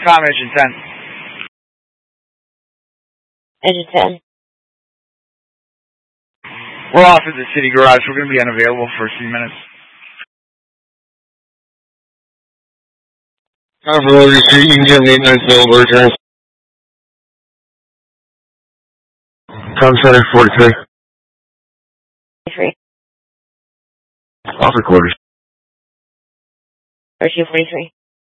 com, Engine 10. Engine 10. We're off at the city garage. We're going to be unavailable for a few minutes. Rotary Street, you can get me 9 Silver Trans. Com Center 43. 43. Offer quarters. 4243.